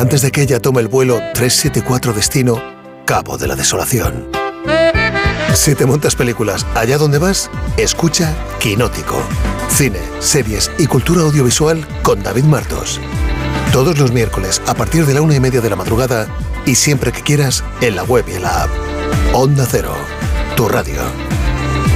antes de que ella tome el vuelo 374 destino Cabo de la Desolación. Si te montas películas allá donde vas, escucha Quinótico. Cine, series y cultura audiovisual con David Martos. Todos los miércoles a partir de la 1:30 de la madrugada y siempre que quieras en la web y en la app. Onda Cero, tu radio.